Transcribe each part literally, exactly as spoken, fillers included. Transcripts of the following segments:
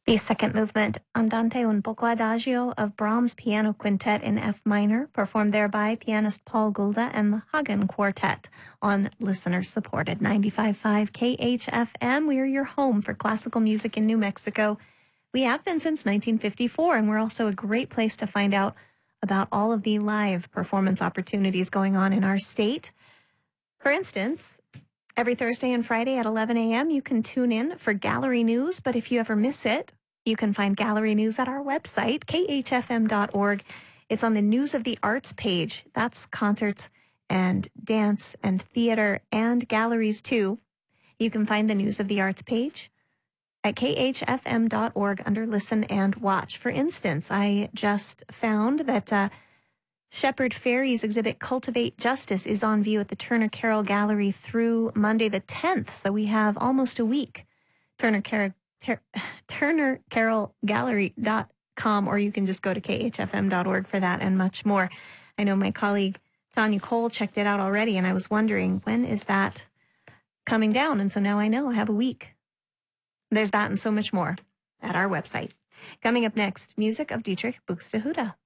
The second movement, Andante un poco adagio of Brahms' Piano Quintet in F minor, performed there by pianist Paul Gulda and the Hagen Quartet on listener-supported ninety-five point five K H F M. We are your home for classical music in New Mexico. We have been since nineteen fifty-four, and we're also a great place to find out about all of the live performance opportunities going on in our state. For instance, every Thursday and Friday at eleven a.m., you can tune in for gallery news, but if you ever miss it, you can find gallery news at our website, K H F M dot org. It's on the News of the Arts page. That's concerts and dance and theater and galleries, too. You can find the News of the Arts page at K H F M dot org under Listen and Watch. For instance, I just found that uh, Shepard Fairey's exhibit Cultivate Justice is on view at the Turner Carroll Gallery through Monday the tenth, so we have almost a week. Turner Carroll Ter- Turner Carroll Gallery dot com, or you can just go to K H F M dot org for that and much more. I know my colleague Tanya Cole checked it out already, and I was wondering, when is that coming down? And so now I know I have a week. There's that and so much more at our website. Coming up next, music of Dietrich Buxtehude.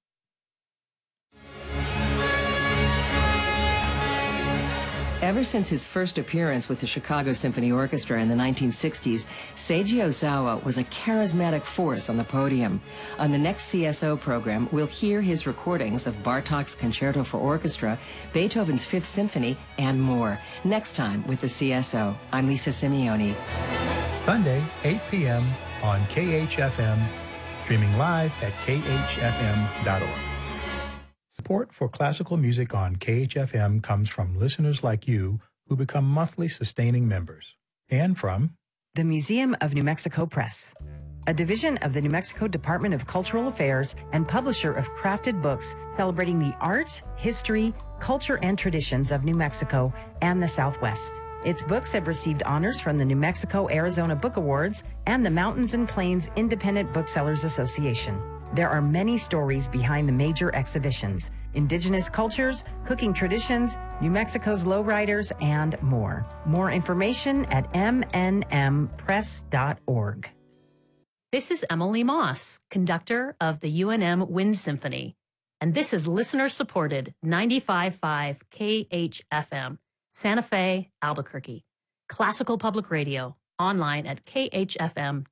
Ever since his first appearance with the Chicago Symphony Orchestra in the nineteen sixties, Seiji Ozawa was a charismatic force on the podium. On the next C S O program, we'll hear his recordings of Bartók's Concerto for Orchestra, Beethoven's Fifth Symphony, and more. Next time with the C S O. I'm Lisa Simeone. Sunday, eight p.m. on K H F M, streaming live at K H F M dot org. Support for classical music on K H F M comes from listeners like you who become monthly sustaining members, and from the Museum of New Mexico Press, a division of the New Mexico Department of Cultural Affairs and publisher of crafted books celebrating the art, history, culture, and traditions of New Mexico and the Southwest. Its books have received honors from the New Mexico-Arizona Book Awards and the Mountains and Plains Independent Booksellers Association. There are many stories behind the major exhibitions: indigenous cultures, cooking traditions, New Mexico's lowriders, and more. More information at m n m press dot org. This is Emily Moss, conductor of the U N M Wind Symphony, and this is listener-supported ninety-five point five K H F M, Santa Fe, Albuquerque. Classical Public Radio, online at K H F M